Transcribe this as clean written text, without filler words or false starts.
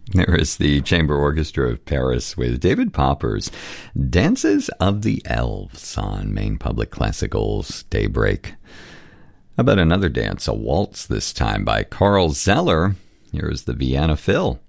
There is the Chamber Orchestra of Paris with David Popper's Dances of the Elves on Maine Public Classical's Daybreak. How about another dance, a waltz this time by Carl Zeller? Here's the Vienna Phil.